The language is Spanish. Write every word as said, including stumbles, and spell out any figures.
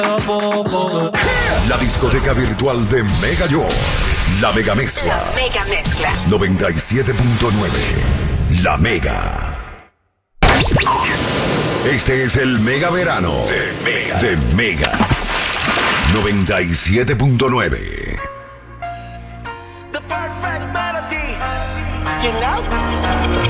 La discoteca virtual de Mega Yo. La Mega Mezcla. La Mega Mezcla. noventa y siete punto nueve. La Mega. Este es el Mega Verano de Mega. De Mega. noventa y siete punto nueve. The perfect melody, you know?